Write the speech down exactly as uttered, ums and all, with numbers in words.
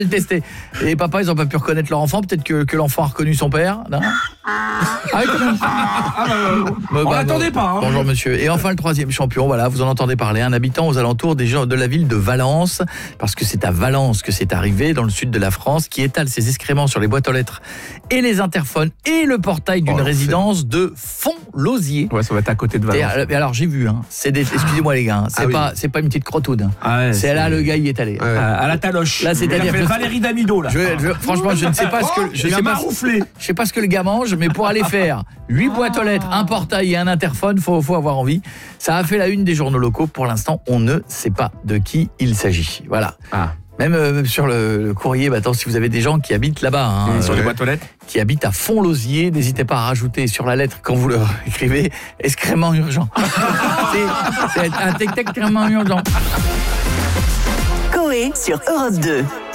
le tester. Et les papas, ils n'ont pas pu reconnaître leur enfant. Peut-être que, que l'enfant a reconnu son père. Non ah, oui, quand même. Ah, bah, bah, on bah, l'attendait pas. Hein. Bonjour monsieur. Et enfin le troisième champion, voilà, vous en entendez parler, un habitant aux alentours des gens de la ville de Valence, parce que c'est à Valence que c'est arrivé, dans le sud de la France, qui étale ses excréments sur les boîtes aux lettres et les interphones et le portail d'une oh, résidence de Font-Lausier. Ouais, ça va être à côté de Valence. Et, alors j'ai vu, hein, c'est des, excusez-moi les gars, c'est ah, pas, oui. c'est pas une petite crotoude. Ah ouais, c'est, c'est là le gars y est allé. Ouais. À la taloche. Là, c'est-à-dire que Valérie Damido là. Je, je, franchement, je ne sais pas ce que je sais pas, je sais pas ce que le gars mange, mais pour aller faire huit boîtes aux lettres, un portail et un interphone, faut faut avoir envie. Ça a fait la une des journaux locaux. Pour l'instant, on ne sait pas de qui il s'agit. Voilà. Ah. Même euh, sur le, le courrier, bah, attends, si vous avez des gens qui habitent là-bas, hein, mmh, sur euh, les boîtes aux lettres, qui habitent à Font-Lausier, n'hésitez pas à rajouter sur la lettre quand vous leur écrivez excrément urgent. c'est, c'est un texte extrêmement urgent. Coé sur Europe deux.